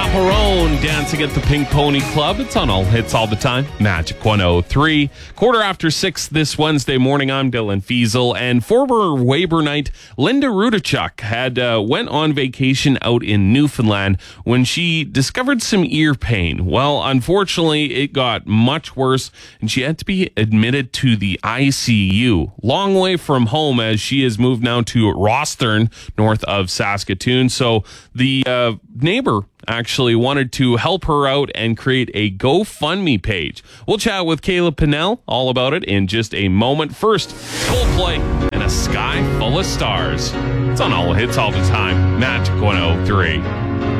Chaperone dancing at the Pink Pony Club. It's on all hits all the time. Magic 103. 6:15 this Wednesday morning. I'm Dylan Fiesel. And former Waberknight Linda Rudachuk had went on vacation out in Newfoundland when she discovered some ear pain. Well, unfortunately, it got much worse and she had to be admitted to the ICU. Long way from home as she has moved now to Rosthern, north of Saskatoon. So the neighbor actually wanted to help her out and create a GoFundMe page. We'll chat with Caleb Pinnell all about it in just a moment. First, Coldplay and A Sky Full of Stars. It's on all hits all the time. Magic 103.